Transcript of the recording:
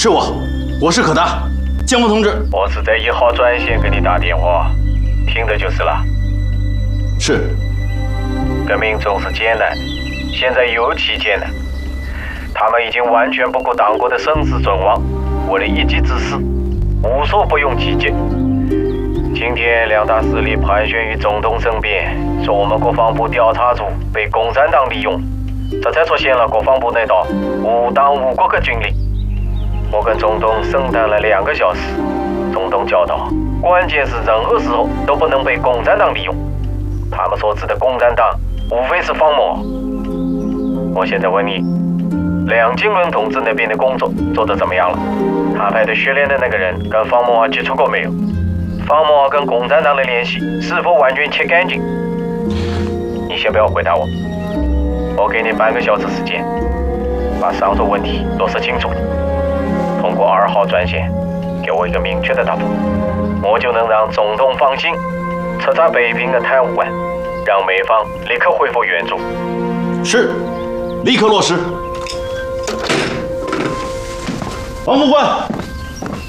是我是可达，江峰同志。 我是在1号专线给你打电话，听的就是了。 是。 革命总是艰难，现在尤其艰难。他们已经完全不顾党国的生死存亡，为了一己之私，无所不用其极。今天2大势力盘旋于总统身边，说我们国防部调查组被共产党利用，这才出现了国防部那道无党无国的军令。我跟总统深谈了2个小时，总统教导，关键是任何时候都不能被共产党利用。他们所指的共产党，无非是方某。我现在问你，梁金伦同志那边的工作做得怎么样了？他派的训练的那个人跟方某接触过没有？方某跟共产党的联系是否完全切干净？你先不要回答我，我给你半个小时时间，把上述问题落实清楚。通过2号专线给我一个明确的答复，我就能让总统放心，彻查北平的贪污案，让美方立刻恢复援助。 是，立刻落实。王副官。